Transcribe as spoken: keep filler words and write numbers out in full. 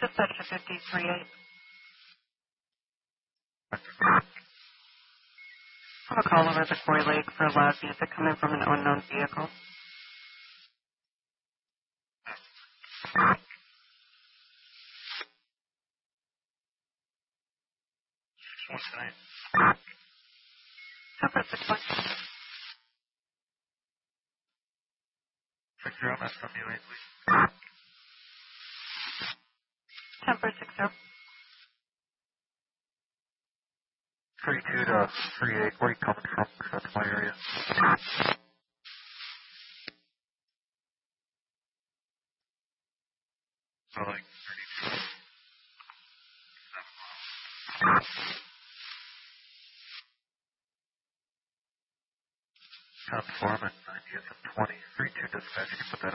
Dispatcher fifty-three eight. I have a call over at the Coy Lake for loud music coming from an unknown vehicle. What's the name? Temper six one. Six zero, that's from you, eight, please. Temper six zero. Three two to three eight. Where are you coming from? That's my area. So like thirty-two. Conform at ninetieth and twenty. Three two dispatch. You can put that